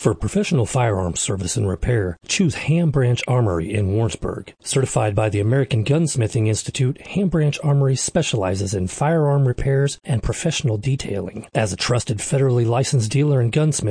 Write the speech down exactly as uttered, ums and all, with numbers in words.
For professional firearms service and repair, choose Ham Branch Armory in Warrensburg. Certified by the American Gunsmithing Institute, Ham Branch Armory specializes in firearm repairs and professional detailing. As a trusted federally licensed dealer and gunsmith,